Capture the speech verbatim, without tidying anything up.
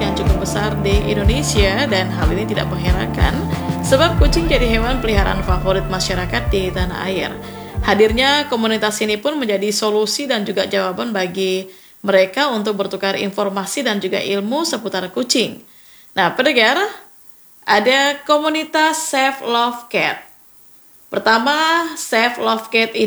yang cukup besar di Indonesia, dan hal ini tidak mengherankan sebab kucing jadi hewan peliharaan favorit masyarakat di tanah air. Hadirnya komunitas ini pun menjadi solusi dan juga jawaban bagi mereka untuk bertukar informasi dan juga ilmu seputar kucing. Nah, pendengar, ada komunitas Save Love Cat. Pertama, Save Love Cat